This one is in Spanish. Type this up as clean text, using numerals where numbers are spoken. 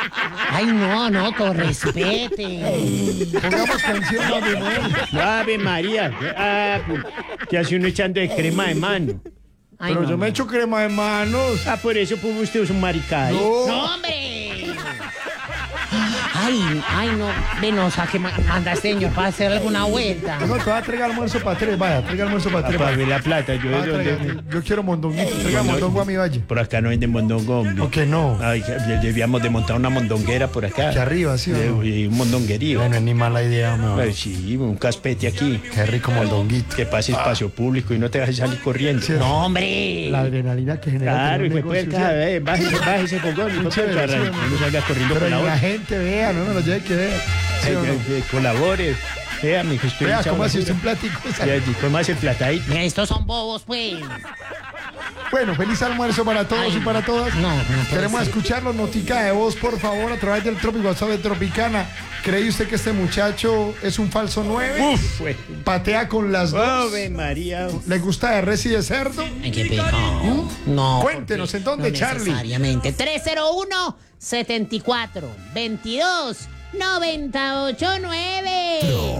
Ay, no, con respete. Pongamos canción, Ave María. Ave María. ¿Qué hace uno echando de crema de mano? Ay, Pero no, yo me echo crema de manos. Por eso pues, usted es un maricay. No. ¡No, hombre! Ay, no. Venosa, que mandaste, señor, para hacer alguna vuelta. No, te voy a traer almuerzo para tres. Vaya, traiga almuerzo para tres. Para vaya. ver la plata. Yo, Ah, yo quiero mondonguito. Traiga mondongo a mi valle. por acá no venden mondongo, hombre. ¿Por qué no? Ay, debíamos de montar una mondonguera por acá. Aquí arriba, ¿sí o no? Y un mondonguerío. Bueno, es ni mala idea, amor. Ay, sí, un caspete aquí. Qué rico mondonguito. Que pase espacio público y no te dejes salir corriendo. Sí. No, hombre. La adrenalina que genera. Claro, y tener me un puede negocio, ¿sí? bájese fogón, no Chévere, puede sí, cargar, hombre. no salga corriendo Pero por la la hora. gente vea, no me lo lleve que vea. ¿Sí o no? Colabore. Vea, mijo, estoy Vea, echado ¿cómo la así usted jura. un platico? ¿Cómo hace el platadito? Mira, estos son bobos, pues. Bueno, feliz almuerzo para todos Ay, y para todas. no puede Queremos ser. escucharlo. Notica de voz, por favor, a través del Tropic WhatsApp de Tropicana. ¿Cree usted que este muchacho es un falso 9? Uf, güey. Patea con las dos. Ave María. ¿Le gusta de res y de cerdo? Ay, qué pecado. No. Cuéntenos, porque ¿en dónde, no Charlie? Necesariamente. 301-74-22-989.